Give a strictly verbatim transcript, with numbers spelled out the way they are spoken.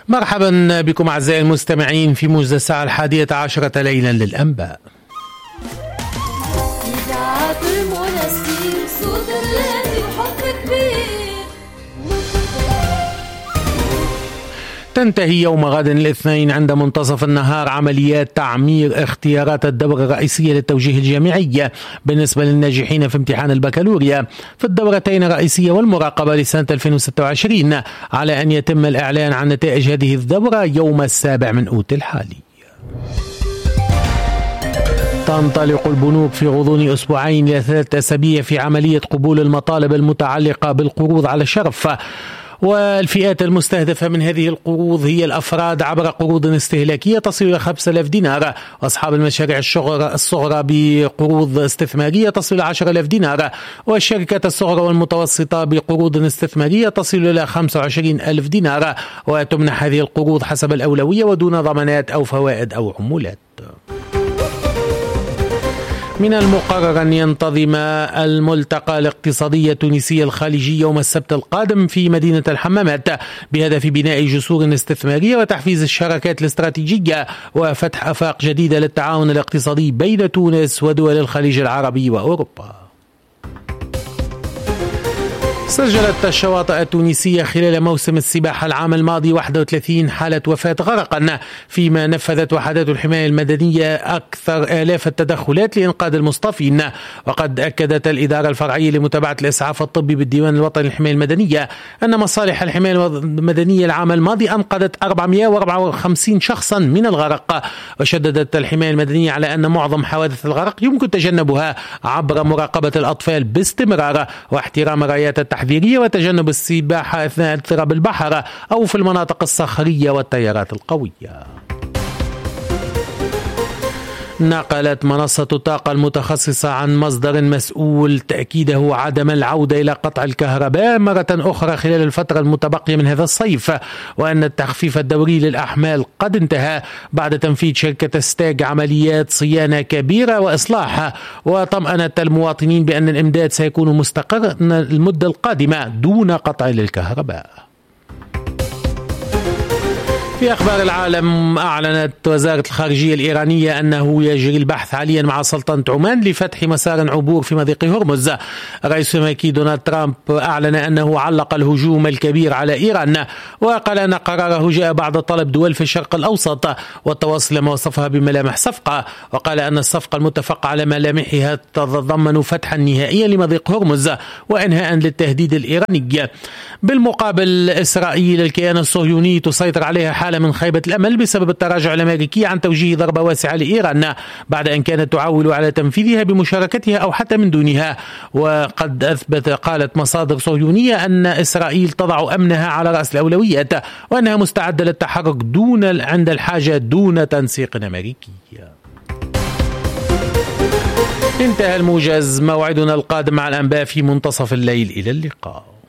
مرحبا بكم أعزائي المستمعين في موجز الساعة الحادية عشرة ليلا للأنباء. تنتهي يوم غد الاثنين عند منتصف النهار عمليات تعمير اختيارات الدورة الرئيسية للتوجيه الجامعي بالنسبة للناجحين في امتحان البكالوريا في الدورتين الرئيسية والمراقبة لسنة ألفين وستة وعشرين، على أن يتم الإعلان عن نتائج هذه الدورة يوم السابع من أوت الحالي. تنطلق البنوك في غضون أسبوعين إلى ثلاثة أسابيع في عملية قبول المطالب المتعلقة بالقروض على الشرف، والفئات المستهدفة من هذه القروض هي الأفراد عبر قروض استهلاكية تصل إلى خمسة آلاف دينار، وأصحاب المشاريع الصغرى بقروض استثمارية تصل إلى عشرة آلاف دينار، والشركات الصغرى والمتوسطة بقروض استثمارية تصل إلى خمسة وعشرين ألف دينار، وتمنح هذه القروض حسب الأولوية ودون ضمانات أو فوائد أو عمولات. من المقرر أن ينتظم الملتقى الاقتصادي التونسي الخليجي يوم السبت القادم في مدينة الحمامات بهدف بناء جسور استثمارية وتحفيز الشراكات الاستراتيجية وفتح آفاق جديدة للتعاون الاقتصادي بين تونس ودول الخليج العربي وأوروبا. سجلت الشواطئ التونسية خلال موسم السباحة العام الماضي واحد وثلاثين حالة وفاة غرقا، فيما نفذت وحدات الحماية المدنية أكثر آلاف التدخلات لإنقاذ المصطفين. وقد أكدت الإدارة الفرعية لمتابعة الإسعاف الطبي بالديوان الوطني للحماية المدنية أن مصالح الحماية المدنية العام الماضي أنقذت أربعمائة وأربعة وخمسين شخصا من الغرق. وشددت الحماية المدنية على أن معظم حوادث الغرق يمكن تجنبها عبر مراقبة الأطفال باستمرار واحترام رايات التحذيرية وتجنب السباحة أثناء اضطراب البحر أو في المناطق الصخرية والتيارات القوية. نقلت منصة الطاقة المتخصصة عن مصدر مسؤول تأكيده عدم العودة إلى قطع الكهرباء مرة أخرى خلال الفترة المتبقية من هذا الصيف، وأن التخفيف الدوري للأحمال قد انتهى بعد تنفيذ شركة ستاج عمليات صيانة كبيرة وإصلاح، وطمأنت المواطنين بأن الإمداد سيكون مستقر المدة القادمة دون قطع للكهرباء. في أخبار العالم، أعلنت وزارة الخارجية الإيرانية أنه يجري البحث حاليا مع سلطنة عمان لفتح مسار عبور في مضيق هرمز. الرئيس الأمريكي دونالد ترامب أعلن أنه علق الهجوم الكبير على إيران، وقال أن قراره جاء بعد طلب دول في الشرق الأوسط والتوصل لما وصفها بملامح صفقة، وقال أن الصفقة المتفق على ملامحها تتضمن فتحا نهائيا لمضيق هرمز وإنهاء للتهديد الإيراني. بالمقابل، إسرائيل الكيان الصهيوني تسيطر عليها حالة من خيبة الأمل بسبب التراجع الأمريكي عن توجيه ضربة واسعة لإيران بعد أن كانت تعول على تنفيذها بمشاركتها أو حتى من دونها. وقد أثبت قالت مصادر صهيونية أن إسرائيل تضع أمنها على رأس الأولويات وأنها مستعدة للتحرك دون عند الحاجة دون تنسيق أمريكي. انتهى الموجز، موعدنا القادم مع الأنباء في منتصف الليل، إلى اللقاء.